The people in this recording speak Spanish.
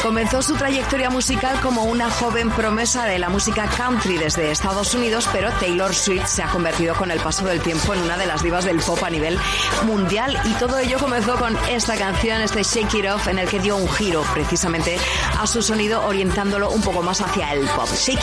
Comenzó su trayectoria musical como una joven promesa de la música country desde Estados Unidos, pero Taylor Swift se ha convertido con el paso del tiempo en una de las divas del pop a nivel mundial, y todo ello comenzó con esta canción, este Shake It Off, en el que dio un giro precisamente a su sonido, orientándolo un poco más hacia el pop. Shake